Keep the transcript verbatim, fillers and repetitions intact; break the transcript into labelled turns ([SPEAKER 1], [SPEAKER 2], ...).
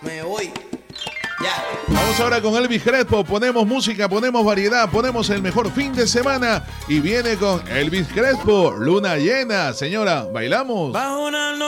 [SPEAKER 1] Me voy. Ya.
[SPEAKER 2] Vamos ahora con Elvis Crespo. Ponemos música, ponemos variedad, ponemos el mejor fin de semana. Y viene con Elvis Crespo, Luna Llena. Señora, ¿bailamos?
[SPEAKER 1] Bajo una